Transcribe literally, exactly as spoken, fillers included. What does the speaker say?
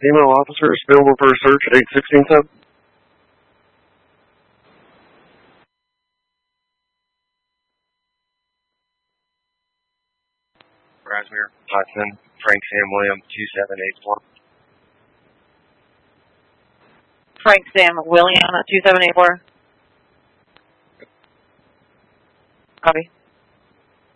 Female officer is available for a search at eight sixteen seven. Rasmere, Hudson, Frank Sam William, two seven eight four. Frank Sam William, two seven eight four. Copy.